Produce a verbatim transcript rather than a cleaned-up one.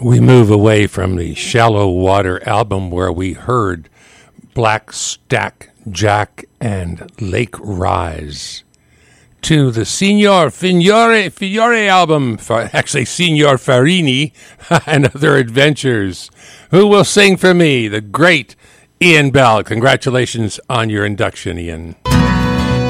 We move away from the Shallow Water album where we heard Black Stack Jack and Lake Rise to the Signor Fiore, Fiore album, actually Signor Farini and Other Adventures. Who will sing for me? The great Ian Bell. Congratulations on your induction, Ian.